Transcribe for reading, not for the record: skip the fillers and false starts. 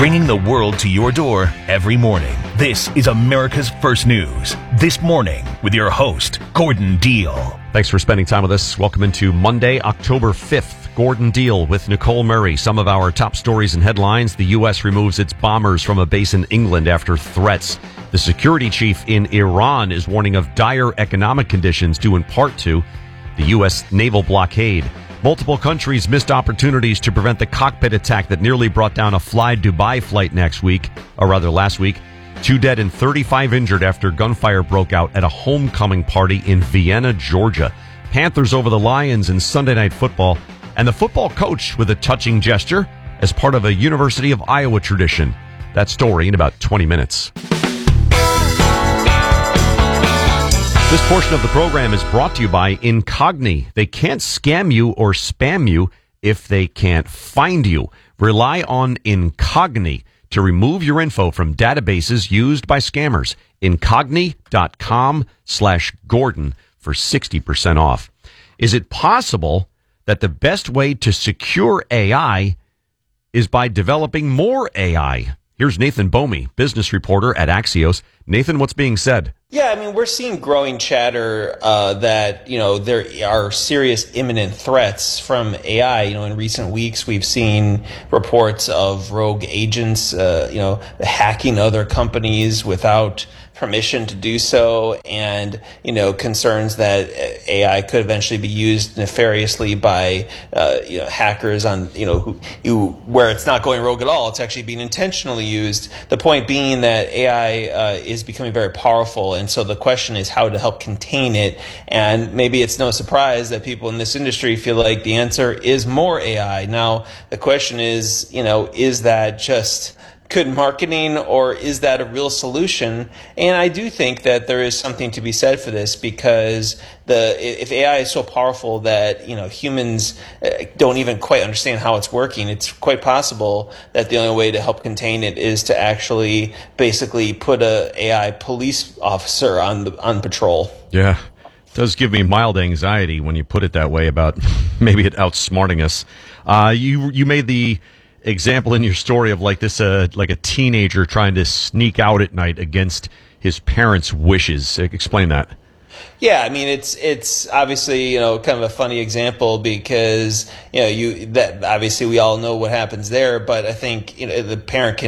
bringing the world to your door every morning. This is America's First News. This Morning with your host, Gordon Deal. Thanks for spending time with us. Welcome into Monday, October 5th. Gordon Deal with Nicole Murray. Some of our top stories and headlines. The U.S. removes its bombers from a base in England after threats. The security chief in Iran is warning of dire economic conditions due in part to the U.S. naval blockade. Multiple countries missed opportunities to prevent the cockpit attack that nearly brought down a Fly Dubai flight last week. 2 dead and 35 injured after gunfire broke out at a homecoming party in Vienna, Georgia. Panthers over the Lions in Sunday Night Football. And the football coach with a touching gesture as part of a University of Iowa tradition. That story in about 20 minutes. This portion of the program is brought to you by Incogni. They can't scam you or spam you if they can't find you. Rely on Incogni to remove your info from databases used by scammers. Incogni.com/Gordon for 60% off. Is it possible that the best way to secure AI is by developing more AI? Here's Nathan Bomey, business reporter at Axios. Nathan, what's being said? Yeah, I mean, we're seeing growing chatter that, there are serious imminent threats from AI. In recent weeks, we've seen reports of rogue agents, hacking other companies without permission to do so, and concerns that AI could eventually be used nefariously by hackers on where it's not going rogue at all, it's actually being intentionally used. The point being that AI is becoming very powerful, and so the question is how to help contain it. And maybe it's no surprise that people in this industry feel like the answer is more AI. Now the question is that just good marketing, or is that a real solution? And I do think that there is something to be said for this, because if AI is so powerful that humans don't even quite understand how it's working, it's quite possible that the only way to help contain it is to actually basically put a AI police officer on patrol. Yeah, it does give me mild anxiety when you put it that way about maybe it outsmarting us. You made the example in your story of like a teenager trying to sneak out at night against his parents' wishes. Explain that. Yeah, I mean, it's obviously kind of a funny example, because obviously we all know what happens there, but I think the parent can